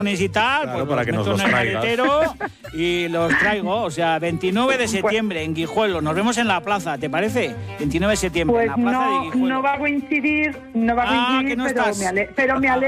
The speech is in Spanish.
y tal, Claro, pues para los que nos meto los en el traigas. maletero y los traigo. O sea, 29 de septiembre en Guijuelo. Nos vemos en la plaza, ¿te parece? 29 de septiembre Pues en la plaza de Guijuelo. no va a coincidir, que no pero estás. me alegro